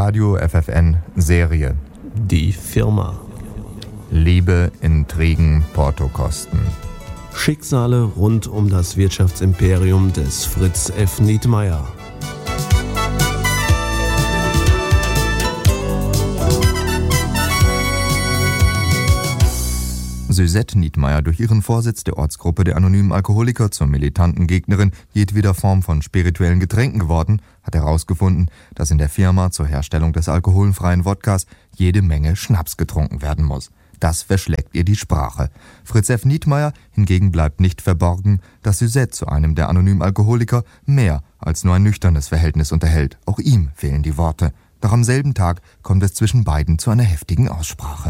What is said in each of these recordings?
Radio FFN Serie. Die Firma. Liebe, Intrigen, Portokosten. Schicksale rund um das Wirtschaftsimperium des Fritz F. Nietmeyer. Suzette Nietmeyer, durch ihren Vorsitz der Ortsgruppe der anonymen Alkoholiker zur militanten Gegnerin jedweder Form von spirituellen Getränken geworden, hat herausgefunden, dass in der Firma zur Herstellung des alkoholfreien Wodkas jede Menge Schnaps getrunken werden muss. Das verschlägt ihr die Sprache. Fritz F. Nietmeyer hingegen bleibt nicht verborgen, dass Suzette zu einem der anonymen Alkoholiker mehr als nur ein nüchternes Verhältnis unterhält. Auch ihm fehlen die Worte. Doch am selben Tag kommt es zwischen beiden zu einer heftigen Aussprache.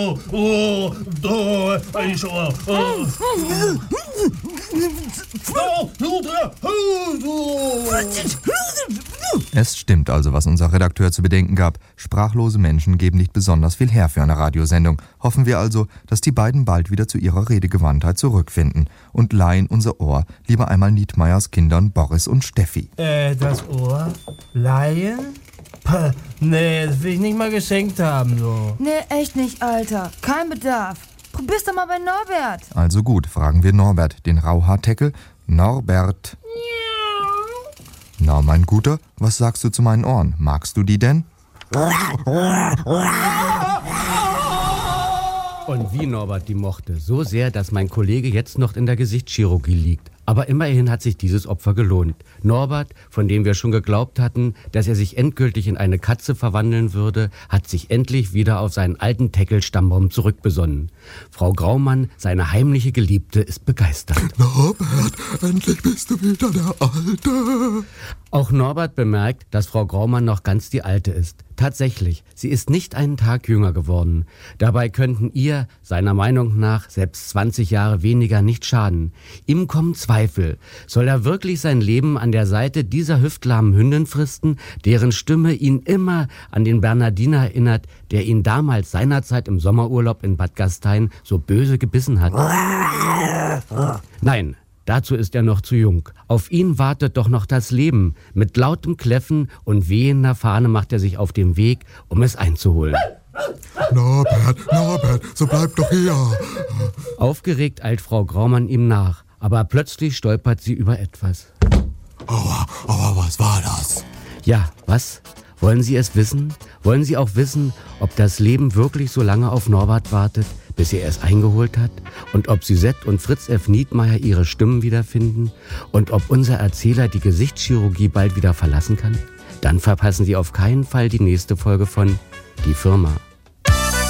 Es stimmt also, was unser Redakteur zu bedenken gab. Sprachlose Menschen geben nicht besonders viel her für eine Radiosendung. Hoffen wir also, dass die beiden bald wieder zu ihrer Redegewandtheit zurückfinden und leihen unser Ohr lieber einmal Nietmeyers Kindern Boris und Steffi. Das Ohr? Leihen? Nee, das will ich nicht mal geschenkt haben, so. Nee, echt nicht, Alter. Kein Bedarf. Probier's doch mal bei Norbert. Also gut, fragen wir Norbert, den Rauhaarteckel. Norbert. Na, mein Guter, was sagst du zu meinen Ohren? Magst du die denn? Und wie Norbert die mochte, so sehr, dass mein Kollege jetzt noch in der Gesichtschirurgie liegt. Aber immerhin hat sich dieses Opfer gelohnt. Norbert, von dem wir schon geglaubt hatten, dass er sich endgültig in eine Katze verwandeln würde, hat sich endlich wieder auf seinen alten Teckel-Stammbaum zurückbesonnen. Frau Graumann, seine heimliche Geliebte, ist begeistert. Norbert, endlich bist du wieder der Alte. Auch Norbert bemerkt, dass Frau Graumann noch ganz die Alte ist. Tatsächlich, sie ist nicht einen Tag jünger geworden. Dabei könnten ihr, seiner Meinung nach, selbst 20 Jahre weniger nicht schaden. Ihm kommen Zweifel. Soll er wirklich sein Leben an der Seite dieser hüftlahmen Hündin fristen, deren Stimme ihn immer an den Bernardiner erinnert, der ihn damals seinerzeit im Sommerurlaub in Bad Gastein so böse gebissen hat? Nein. Dazu ist er noch zu jung. Auf ihn wartet doch noch das Leben. Mit lautem Kläffen und wehender Fahne macht er sich auf den Weg, um es einzuholen. Norbert, so bleib doch hier. Aufgeregt eilt Frau Graumann ihm nach. Aber plötzlich stolpert sie über etwas. Aber was war das? Ja, was? Wollen Sie es wissen? Wollen Sie auch wissen, ob das Leben wirklich so lange auf Norbert wartet, bis er es eingeholt hat? Und ob Suzette und Fritz F. Nietmeyer ihre Stimmen wiederfinden? Und ob unser Erzähler die Gesichtschirurgie bald wieder verlassen kann? Dann verpassen Sie auf keinen Fall die nächste Folge von Die Firma.